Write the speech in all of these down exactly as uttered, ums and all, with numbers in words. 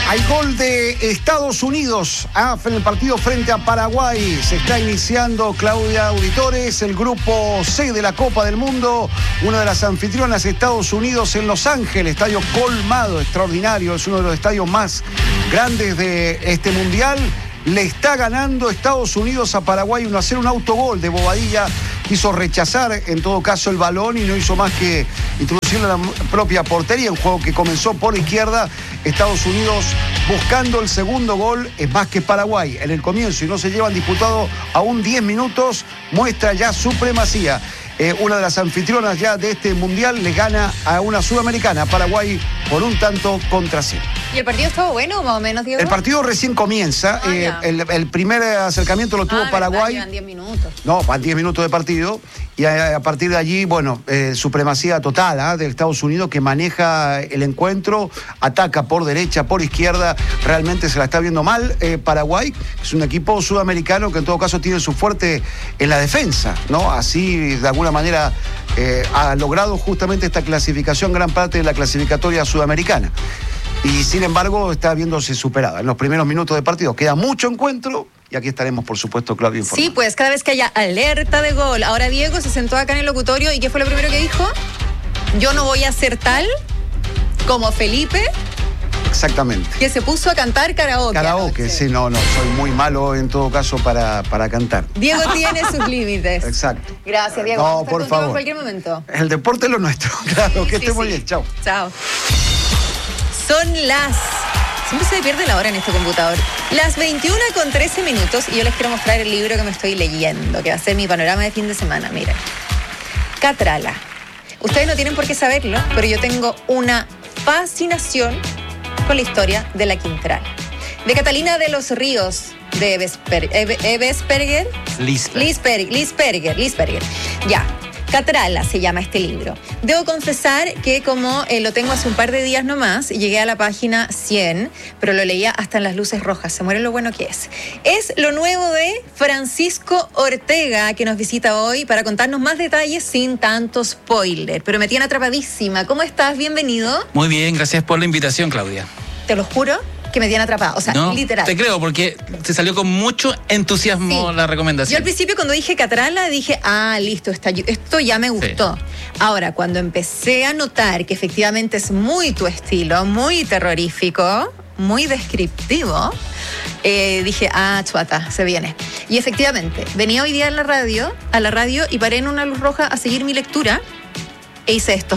Hay gol de Estados Unidos en el partido frente a Paraguay. Se está iniciando, Claudia Auditores, el grupo C de la Copa del Mundo. Una de las anfitrionas, Estados Unidos, en Los Ángeles. Estadio colmado, extraordinario. Es uno de los estadios más grandes de este mundial. Le está ganando Estados Unidos a Paraguay uno a cero, un autogol de Bobadilla. Quiso rechazar, en todo caso, el balón y no hizo más que introducirlo en la propia portería. Un juego que comenzó por izquierda. Estados Unidos buscando el segundo gol. Es más que Paraguay en el comienzo y no se llevan disputado aún diez minutos. Muestra ya supremacía. Eh, una de las anfitrionas ya de este mundial le gana a una sudamericana, Paraguay, por un tanto contra cero. ¿Y el partido estuvo bueno, más o menos, Diego? El partido recién comienza. Ah, eh, el, el primer acercamiento lo tuvo ah, Paraguay. Llevan diez minutos. No, van diez minutos de partido. Y a, a partir de allí, bueno, eh, supremacía total ¿eh? de Estados Unidos, que maneja el encuentro, ataca por derecha, por izquierda. Realmente se la está viendo mal eh, Paraguay. Es un equipo sudamericano que en todo caso tiene su fuerte en la defensa, ¿no? Así, de alguna manera, eh, ha logrado justamente esta clasificación, gran parte de la clasificatoria sudamericana. Y sin embargo está viéndose superada en los primeros minutos de partido. Queda mucho encuentro y aquí estaremos, por supuesto, Claudio, informando. Sí, pues cada vez que haya alerta de gol. Ahora Diego se sentó acá en el locutorio y ¿qué fue lo primero que dijo? Yo no voy a ser tal como Felipe. Exactamente. Que se puso a cantar karaoke. Karaoke, sí, no, no, soy muy malo en todo caso para, para cantar. Diego tiene sus límites. Exacto. Gracias, Diego. No, por favor. En cualquier momento. El deporte es lo nuestro, claro, Sí, que sí, esté muy sí. bien, chao. Chao. Son las... Siempre se me pierde la hora en este computador. Las veintiuna con trece minutos y yo les quiero mostrar el libro que me estoy leyendo, que va a ser mi panorama de fin de semana. Miren. Catrala. Ustedes no tienen por qué saberlo, pero yo tengo una fascinación con la historia de la Quintrala. De Catalina de los Ríos, de Evesper, Eve, Evesperger. Lisperger. Lisperger, Lisperger. Ya. Catrala se llama este libro. Debo confesar que como eh, lo tengo hace un par de días nomás, llegué a la página cien, pero lo leía hasta en las luces rojas. Se muere lo bueno que es. Es lo nuevo de Francisco Ortega, que nos visita hoy para contarnos más detalles sin tanto spoiler. Pero me tiene atrapadísima. ¿Cómo estás? Bienvenido. Muy bien, gracias por la invitación, Claudia. Te lo juro que me tiene atrapada. O sea, no, literal. Te creo, porque te salió con mucho entusiasmo Sí. la recomendación. Yo al principio cuando dije Catrala dije, ah, listo, está, esto ya me gustó. Sí. Ahora, cuando empecé a notar que efectivamente es muy tu estilo, muy terrorífico, muy descriptivo, eh, dije, ah, chuata, se viene. Y efectivamente, venía hoy día en la radio, a la radio y paré en una luz roja a seguir mi lectura e hice esto.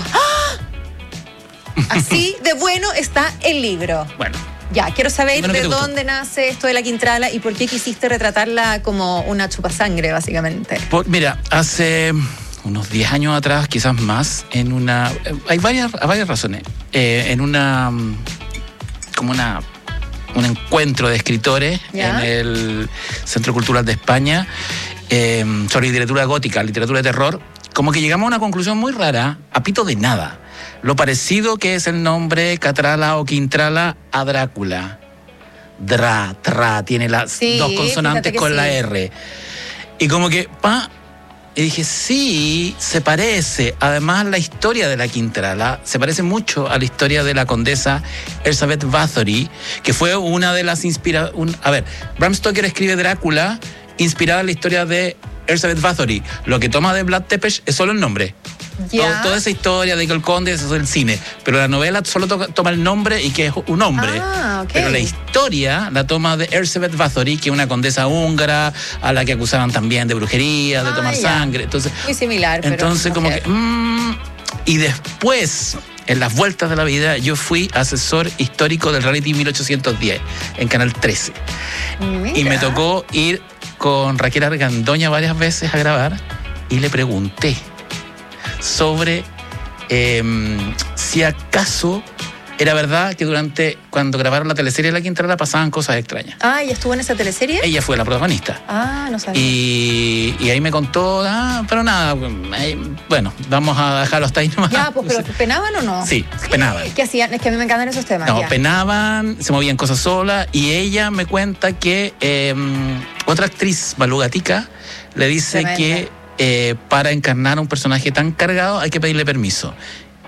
¡Ah! Así de bueno está el libro. Bueno. Ya, quiero saber Bueno, de dónde nace esto de la Quintrala y por qué quisiste retratarla como una chupasangre, básicamente. Por, mira, hace unos diez años atrás, quizás más, en una... Hay varias, varias razones. Eh, en una... como una... un encuentro de escritores ¿Ya? en el Centro Cultural de España eh, sobre literatura gótica, literatura de terror, como que llegamos a una conclusión muy rara, a pito de nada. Lo parecido que es el nombre Catrala o Quintrala a Drácula. Dra, tra, tiene las sí, dos consonantes con sí. la R. Y como que, pa, y dije, sí, se parece. Además, la historia de la Quintrala se parece mucho a la historia de la condesa Elizabeth Bathory, que fue una de las inspiraciones... A ver, Bram Stoker escribe Drácula inspirada en la historia de Elizabeth Bathory. Lo que toma de Vlad Tepes es solo el nombre. Todo, toda esa historia de que el conde, eso es el cine. Pero la novela solo to- toma el nombre y que es un hombre. Ah, okay. Pero la historia la toma de Elizabeth Bathory, que es una condesa húngara a la que acusaban también de brujería, de ah, tomar ya. sangre. Entonces, muy similar. Entonces, pero como que. Mmm, y después, en las vueltas de la vida, yo fui asesor histórico del reality mil ochocientos diez en Canal trece. Mira. Y me tocó ir con Raquel Argandoña varias veces a grabar y le pregunté sobre eh, si acaso era verdad que durante cuando grabaron la teleserie de la Quintrala pasaban cosas extrañas. Ah, ¿y estuvo en esa teleserie? Ella fue la protagonista. Ah, no sabía. Y, y ahí me contó, ah, pero nada, eh, bueno, vamos a dejarlo hasta ahí nomás. Ya, pues, pero ¿penaban o no? Sí, penaban. ¿Qué hacían? Es que a mí me encantan esos temas. No, ya. penaban, se movían cosas solas y ella me cuenta que eh, otra actriz, Malú Gatica, le dice Tremenda. que eh, para encarnar a un personaje tan cargado hay que pedirle permiso.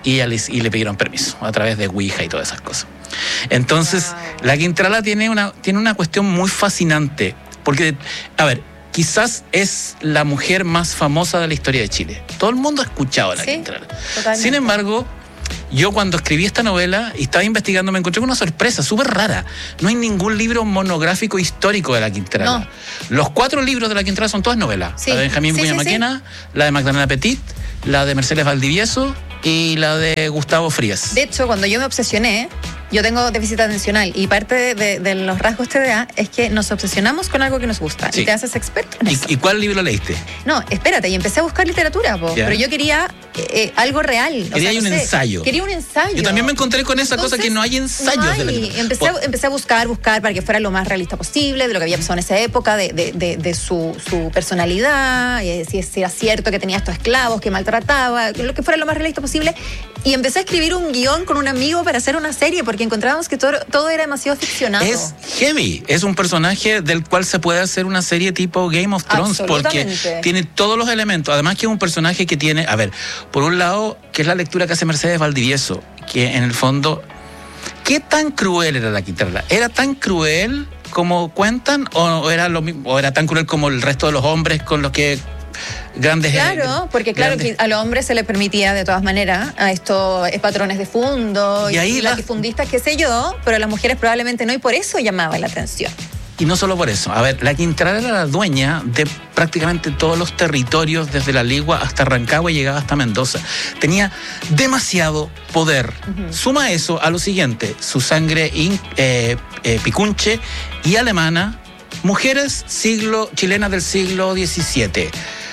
y, y le pidieron permiso a través de Ouija y todas esas cosas. Entonces, wow. La Quintrala tiene una, tiene una cuestión muy fascinante, porque, a ver, quizás es la mujer más famosa de la historia de Chile. Todo el mundo ha escuchado a la sí, Quintrala. Totalmente. Sin embargo, yo cuando escribí esta novela y estaba investigando me encontré con una sorpresa súper rara. No hay ningún libro monográfico histórico de la Quintrala. No. Los cuatro libros de la Quintrala son todas novelas. Sí. La de Benjamín Vicuña sí, sí, Maquena, sí. La de Magdalena Petit, la de Mercedes Valdivieso y la de Gustavo Frías. De hecho, cuando yo me obsesioné, yo tengo déficit atencional y parte de, de, de los rasgos T D A es que nos obsesionamos con algo que nos gusta sí. y te haces experto en ¿Y, eso. ¿Y cuál libro leíste? No, espérate, y empecé a buscar literatura, po, pero yo quería eh, algo real. Quería o sea, un no sé, ensayo. Quería un ensayo. Yo también me encontré con esa Entonces, cosa que no hay ensayos. No hay. De la empecé, a, empecé a buscar, buscar para que fuera lo más realista posible de lo que había pasado en esa época, de, de, de, de su, su personalidad, eh, si, si era cierto que tenía estos esclavos, que maltrataba, lo que fuera lo más realista posible. Y empecé a escribir un guión con un amigo para hacer una serie, porque encontrábamos que todo, todo era demasiado ficcionado. Es heavy, es un personaje del cual se puede hacer una serie tipo Game of Thrones, porque tiene todos los elementos. Además que es un personaje que tiene, a ver, por un lado, que es la lectura que hace Mercedes Valdivieso, que en el fondo, ¿qué tan cruel era la Quintrala? ¿Era tan cruel como cuentan o era, lo, o era tan cruel como el resto de los hombres con los que... Grandes, claro, porque claro grandes. Que a los hombres se les permitía de todas maneras a estos patrones de fondo y, y ahí latifundistas, qué sé yo, pero a las mujeres probablemente no, y por eso llamaba la atención. Y no solo por eso. A ver, la Quintrala era la dueña de prácticamente todos los territorios, desde la Ligua hasta Rancagua y llegaba hasta Mendoza. Tenía demasiado poder. Uh-huh. Suma eso a lo siguiente: su sangre in, eh, eh, picunche y alemana. Mujeres siglo, chilenas del siglo diecisiete.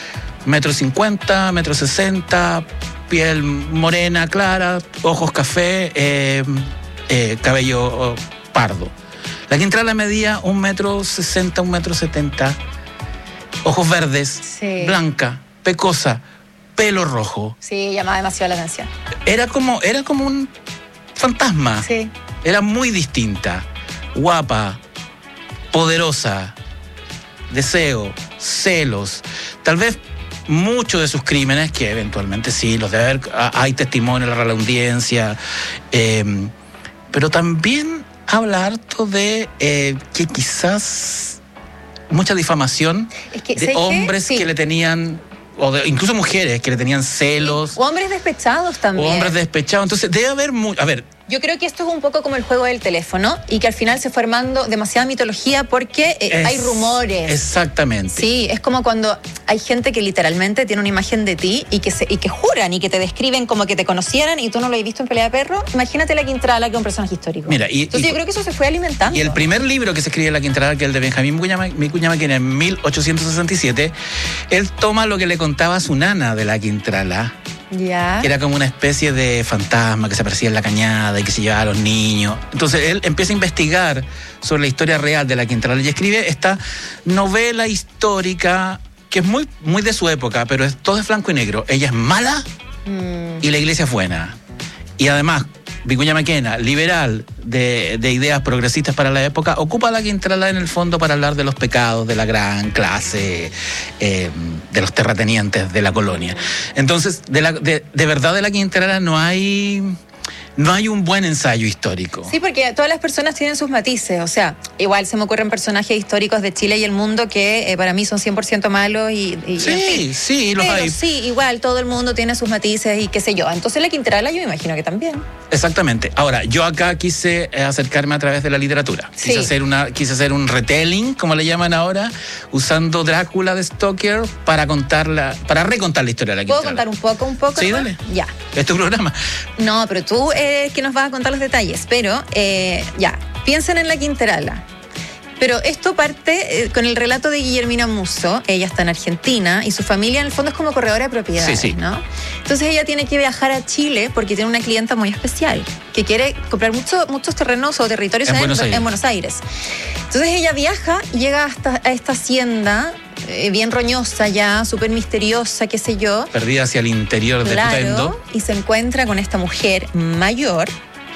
Metro cincuenta, metro sesenta, piel morena, clara, ojos café, eh, eh, cabello oh, pardo. La Quintrala medía un metro sesenta, un metro setenta, ojos verdes, sí. Blanca, pecosa, pelo rojo. Sí, llamaba demasiado la atención. Era como, era como un fantasma. Sí. Era muy distinta, guapa, poderosa, deseo, celos, tal vez muchos de sus crímenes, que eventualmente sí, los de haber, hay testimonio en la audiencia, eh, pero también habla harto de eh, que quizás mucha difamación es que, de hombres que, sí. que le tenían, o de, incluso mujeres que le tenían celos. Sí. O hombres despechados también. O hombres despechados. Entonces debe haber, mu- a ver... Yo creo que esto es un poco como el juego del teléfono y que al final se fue armando demasiada mitología porque eh, es, hay rumores. Exactamente. Sí, es como cuando hay gente que literalmente tiene una imagen de ti y que se, y que juran y que te describen como que te conocieran y tú no lo has visto en Pelea de Perro. Imagínate la Quintrala, que es un personaje histórico. Mira, y, Entonces y, yo creo que eso se fue alimentando. Y el primer libro que se escribe en la Quintrala, que es el de Benjamín Vicuña Maquena en mil ochocientos sesenta y siete, él toma lo que le contaba a su nana de la Quintrala. Ya. Que era como una especie de fantasma que se aparecía en la cañada y que se llevaba a los niños. Entonces él empieza a investigar sobre la historia real de la Quintrala y escribe esta novela histórica que es muy, muy de su época, pero es todo es blanco y negro. Ella es mala mm. y la iglesia es buena. Y además, Vicuña Maquena, liberal, de, de ideas progresistas para la época, ocupa la Quintrala en el fondo para hablar de los pecados de la gran clase, eh, de los terratenientes de la colonia. Entonces, de, la, de, de verdad de la Quintrala no hay... No hay un buen ensayo histórico. Sí, porque todas las personas tienen sus matices. O sea, igual se me ocurren personajes históricos de Chile y el mundo que eh, para mí son cien por ciento malos y, y sí, en fin. sí, los Pero hay. sí, igual todo el mundo tiene sus matices y qué sé yo. Entonces la Quintrala yo me imagino que también. Exactamente. Ahora, yo acá quise acercarme a través de la literatura. Sí. Quise hacer una, quise hacer un retelling, como le llaman ahora, usando Drácula de Stoker para contarla, para recontar la historia de la Quintrala. ¿Puedo contar un poco, un poco? Sí, ¿no? dale. Ya. Es tu programa. No, pero tú eh, que nos vas a contar los detalles. Pero eh, ya, piensen en la Quintrala. Pero esto parte eh, con el relato de Guillermina Musso. Ella está en Argentina y su familia en el fondo es como corredora de propiedades, sí, sí. ¿no? Entonces ella tiene que viajar a Chile porque tiene una clienta muy especial que quiere comprar mucho, muchos terrenos o territorios en, en, Buenos en Buenos Aires. Entonces ella viaja y llega hasta a esta hacienda eh, bien roñosa ya, súper misteriosa, qué sé yo. Perdida hacia el interior de Claro, Tutendo. y se encuentra con esta mujer mayor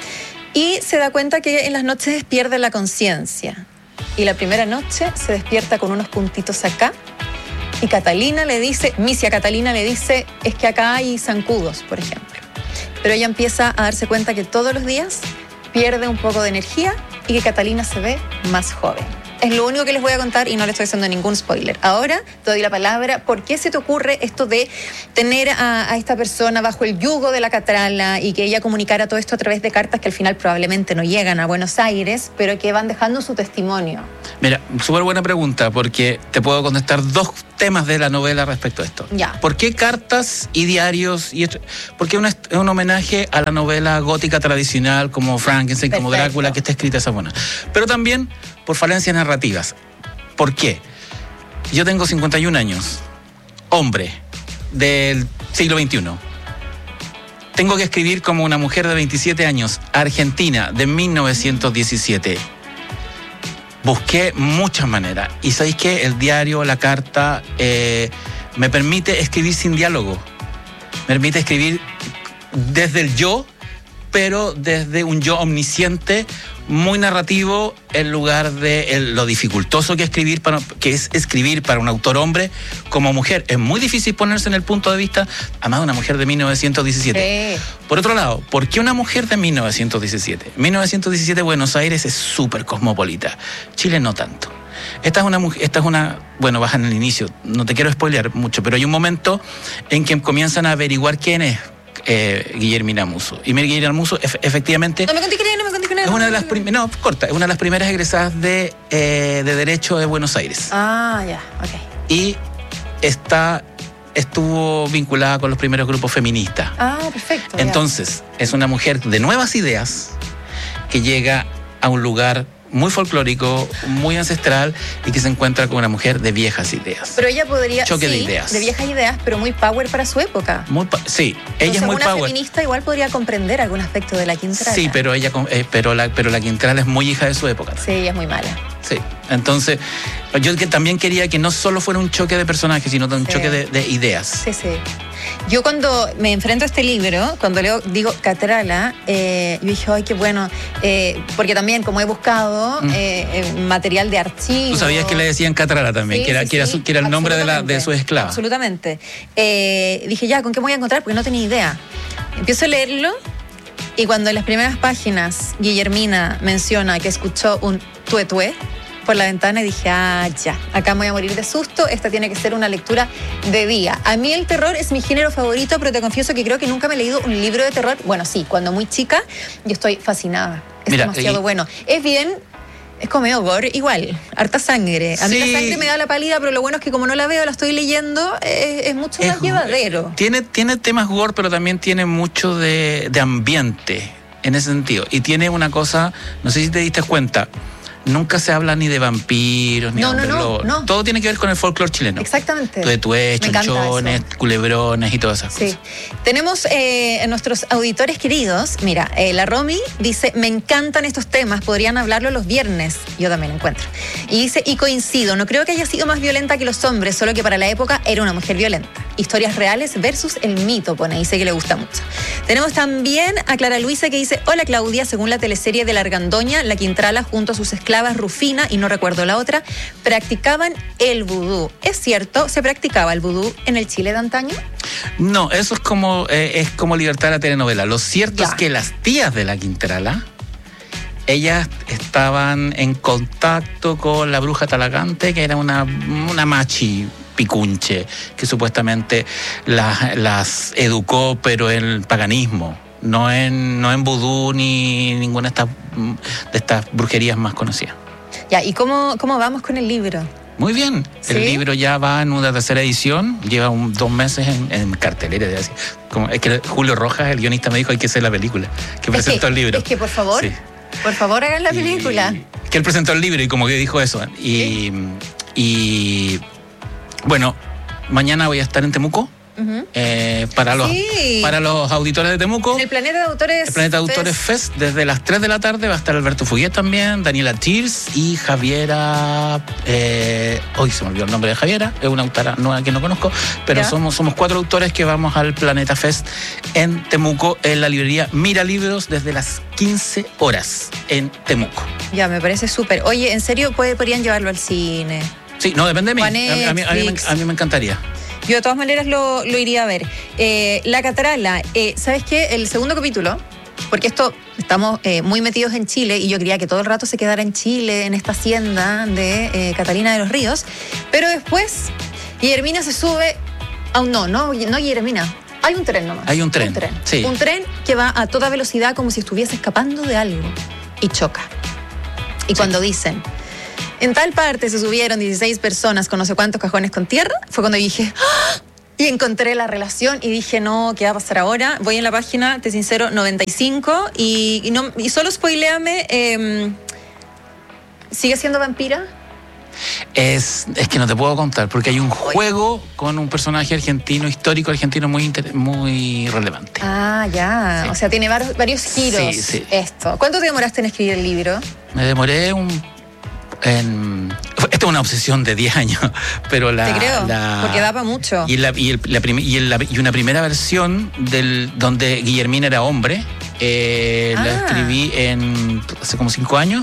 y se da cuenta que en las noches pierde la conciencia. Y la primera noche se despierta con unos puntitos acá y Catalina le dice, Misia Catalina le dice, es que acá hay zancudos, por ejemplo. pero ella empieza a darse cuenta que todos los días pierde un poco de energía y que Catalina se ve más joven. Es lo único que les voy a contar y no les estoy haciendo ningún spoiler. Ahora te doy la palabra. ¿Por qué se te ocurre esto de tener a, a esta persona bajo el yugo de la Catrala y que ella comunicara todo esto a través de cartas que al final probablemente no llegan a Buenos Aires, pero que van dejando su testimonio? Mira, súper buena pregunta, porque te puedo contestar dos temas de la novela respecto a esto. Ya. ¿Por qué cartas y diarios? Y esto? Porque es un homenaje a la novela gótica tradicional como Frankenstein, Perfecto. como Drácula, que está escrita esa buena. Pero también por falencias narrativas. ¿Por qué? Yo tengo cincuenta y un años, hombre del siglo veintiuno. Tengo que escribir como una mujer de veintisiete años, argentina, de mil novecientos diecisiete. Busqué muchas maneras. Y ¿sabéis qué? El diario, la carta, eh, me permite escribir sin diálogo. Me permite escribir desde el yo, pero desde un yo omnisciente, muy narrativo, en lugar de el, lo dificultoso que, escribir para, que es escribir para un autor hombre como mujer. Es muy difícil ponerse en el punto de vista, además de una mujer de mil novecientos diecisiete. Sí. Por otro lado, ¿por qué una mujer de mil novecientos diecisiete? mil novecientos diecisiete Buenos Aires es súper cosmopolita. Chile no tanto. Esta es una mujer, esta es una, bueno, baja en el inicio, no te quiero spoilear mucho, pero hay un momento en que comienzan a averiguar quién es eh, Guillermina Musso. Y Guillermina Musso, ef- efectivamente... No me conté que no me conté que Es una de las prim- no, corta, es una de las primeras egresadas de, eh, de Derecho de Buenos Aires. Ah, ya, ok. Y está, estuvo vinculada con los primeros grupos feministas. Ah, perfecto. Entonces, es una mujer de nuevas ideas que llega a un lugar muy folclórico, muy ancestral, y que se encuentra con una mujer de viejas ideas. Pero ella podría, Choque sí, de ideas. de viejas ideas, pero muy power para su época. Muy pa- sí, ella Entonces, es muy una power. feminista igual podría comprender algún aspecto de la Quintrala. Sí, pero ella, eh, pero la, pero la Quintrala es muy hija de su época. Sí, ella es muy mala. Sí, entonces yo que también quería que no solo fuera un choque de personajes, sino un Sí. choque de, de ideas. Sí, sí. Yo cuando me enfrento a este libro, cuando leo, digo Catrala, eh, yo dije, ay, qué bueno, eh, porque también como he buscado Mm. eh, eh, material de archivo. Tú sabías que le decían Catrala también, Sí, que era, sí, que era, sí, su- que era el nombre de, la, de su esclava. Absolutamente. Eh, dije, ya, ¿con qué me voy a encontrar? Porque no tenía idea. Empiezo a leerlo y cuando en las primeras páginas Guillermina menciona que escuchó un tuetué por la ventana, dije, ah, ya, acá me voy a morir de susto, esta tiene que ser una lectura de día. A mí el terror es mi género favorito, pero te confieso que creo que nunca me he leído un libro de terror. Bueno, sí, cuando muy chica, yo estoy fascinada. Es Mira, demasiado y- bueno. Es bien... Es como medio gore, igual, harta sangre. A mí Sí. la sangre me da la pálida, pero lo bueno es que como no la veo, la estoy leyendo, es, es mucho Es- más llevadero. Tiene, tiene temas gore, pero también tiene mucho de, de ambiente en ese sentido. Y tiene una cosa, no sé si te diste cuenta, nunca se habla ni de vampiros, ni No, de no, no, lobos. no. Todo tiene que ver con el folclore chileno. Exactamente. Tuetués, Me encanta chonchones, eso. culebrones y todas esas Sí. cosas. Tenemos eh, a nuestros auditores queridos. Mira, eh, la Romy dice, me encantan estos temas, podrían hablarlo los viernes. Yo también encuentro. Y dice, y coincido, no creo que haya sido más violenta que los hombres, solo que para la época era una mujer violenta. Historias reales versus el mito, pone, dice que le gusta mucho. Tenemos también a Clara Luisa que dice, hola Claudia, según la teleserie de la Argandoña, la Quintrala junto a sus esclavas Rufina y no recuerdo la otra, practicaban el vudú. ¿Es cierto? ¿Se practicaba el vudú en el Chile de antaño? No, eso es como, eh, es como Libertad de la telenovela. Lo cierto Ya. es que las tías de la Quintrala, ellas estaban en contacto con la bruja Talagante, que era una, una machi picunche, que supuestamente las, las educó, pero en el paganismo, no en, no en vudú ni ninguna de estas, de estas brujerías más conocidas. Ya, ¿y cómo, cómo vamos con el libro? Muy bien, ¿Sí? el libro ya va en una tercera edición, lleva un, dos meses en, en cartelera. De así. Como, es que Julio Rojas, el guionista, me dijo hay que hacer la película, que presentó es que, el libro. Es que, por favor, Sí. por favor, hagan la Y- película. que él presentó el libro y como que dijo eso. Y, y bueno, mañana voy a estar en Temuco. Ujú. eh, para, los, Sí. para los auditores de Temuco. En el Planeta de Autores. El Planeta de Autores Fest. Fest, desde las tres de la tarde va a estar Alberto Fuguet también, Daniela Tirs y Javiera. Eh, hoy se me olvidó el nombre de Javiera, es una autora nueva que no conozco, pero Ya. somos, somos cuatro autores que vamos al Planeta Fest en Temuco, en la librería Mira Libros, desde las quince horas en Temuco. Ya, me parece súper. Oye, ¿en serio puede, podrían llevarlo al cine? Sí, no, depende de mí. O A, a mí- a mí, a mí me- Netflix. a mí me encantaría. Yo de todas maneras lo, lo iría a ver. Eh, La Catrala, eh, ¿sabes qué? El segundo capítulo, porque esto, estamos eh, muy metidos en Chile y yo quería que todo el rato se quedara en Chile, en esta hacienda de eh, Catalina de los Ríos, pero después Guillermina se sube a un, no, no, no Guillermina, hay un tren nomás. Hay un tren, un tren, sí. Un tren que va a toda velocidad como si estuviese escapando de algo y choca. Y sí. Cuando dicen, en tal parte se subieron dieciséis personas con no sé cuántos cajones con tierra, fue cuando dije, ¡ah! Y encontré la relación y dije, no, ¿qué va a pasar ahora? Voy en la página, te sincero, noventa y cinco y, y, no, y solo spoiléame, eh, ¿sigue siendo vampira? Es, es que no te puedo contar, porque hay un juego con un personaje argentino, histórico argentino muy, inter, muy relevante. Ah, ya. Sí. O sea, tiene varios, varios giros sí, sí. esto. ¿Cuánto te demoraste en escribir el libro? Me demoré un... En, esta es una obsesión de diez años, pero la... Te creo, la, porque da para mucho. Y, la, y, el, la prim, y, el, y una primera versión del, donde Guillermina era hombre, eh, ah. la escribí en, hace como cinco años,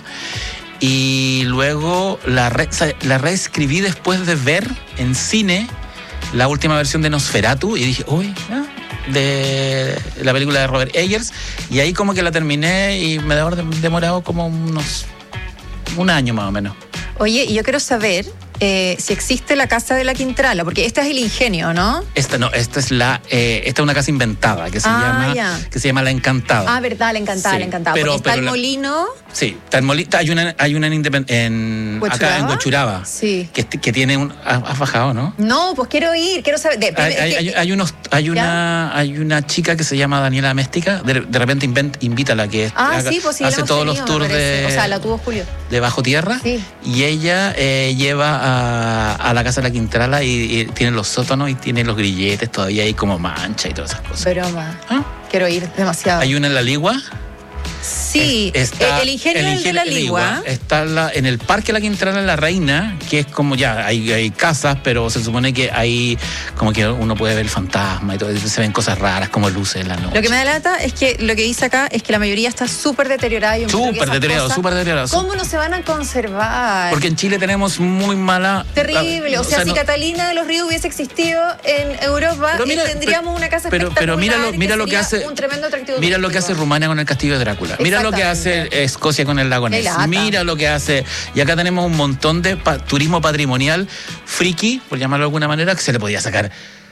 y luego la, re, la reescribí después de ver en cine la última versión de Nosferatu, y dije, uy, ah, de la película de Robert Eggers, y ahí como que la terminé y me ha demorado como unos... un año más o menos. Oye, y yo quiero saber eh, si existe la Casa de la Quintrala, porque esta es el Ingenio, ¿no? Esta no, esta es la, eh, esta es una casa inventada que se ah, llama, yeah. que se llama La Encantada. Ah, verdad, La Encantada, sí, La Encantada. Pero, porque está pero el molino. Sí, está el molino. Hay una, hay una en, Independ, en acá en Huechuraba. Sí. Que, que tiene un, has bajado, ¿no? No, pues quiero ir, quiero saber. De, hay, hay, hay, hay unos, hay una, hay una chica que se llama Daniela Méstica. De, de repente invent, invita a la que ah, haga, sí, pues sí, hace todos tenido, los tours de, o sea, la tuvo Julio, de bajo tierra. Sí. Y ella eh, lleva a, a la Casa de la Quintrala y, y tiene los sótanos y tiene los grilletes todavía ahí como mancha y todas esas cosas. Broma. ¿Ah? Quiero ir demasiado. Hay una en La Ligua. Sí, está, el Ingenio el, Ingenio, de la Ligua. Está la, en el Parque La Quintrala La Reina, que es como ya, hay, hay casas, pero se supone que hay como que uno puede ver el fantasma y todo, se ven cosas raras como luces en la noche. Lo que me da lata es que lo que dice acá es que la mayoría está súper deteriorada. Súper deteriorado, súper deteriorado. ¿Cómo no se van a conservar? Porque en Chile tenemos muy mala... Terrible, o, o sea, sea, si no... Catalina de los Ríos hubiese existido en Europa, mira, tendríamos pero, una casa pero, espectacular. Pero mira lo, mira que lo que hace... un tremendo atractivo mira turístico. Lo que hace Rumania con el Castillo de Drácula. Mira lo que hace Escocia con el lago Ness. Mira lo que hace. Y acá tenemos un montón de pa- turismo patrimonial friki, por llamarlo de alguna manera, que se le podía sacar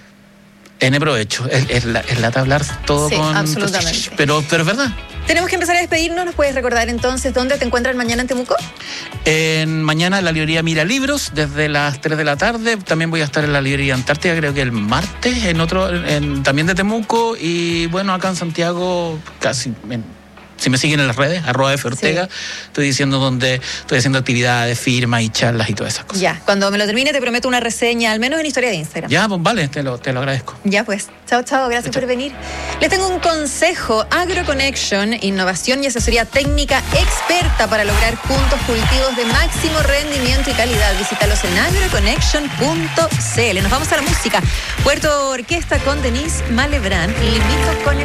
N provecho. Es, es, la, es lata hablar todo sí, con... absolutamente. Pero, pero es verdad. Tenemos que empezar a despedirnos. ¿Nos puedes recordar entonces dónde te encuentras mañana en Temuco? En, mañana en la librería Mira Libros, desde las tres de la tarde. También voy a estar en la librería Antártica, creo que el martes, en otro, en, también de Temuco. Y bueno, acá en Santiago, casi... En, si me siguen en las redes, arroba F Ortega, sí. Estoy diciendo donde estoy haciendo actividades, firmas y charlas y todas esas cosas. Ya, cuando me lo termine te prometo una reseña, al menos en historia de Instagram. Ya, pues vale, te lo, te lo agradezco. Ya pues, chao, chao, gracias chao. por venir. Les tengo un consejo, AgroConnection, innovación y asesoría técnica experta para lograr juntos cultivos de máximo rendimiento y calidad. Visítalos en agroconnection punto c l. Nos vamos a la música. Puerto Orquesta con Denise Malebrán. Le invito con el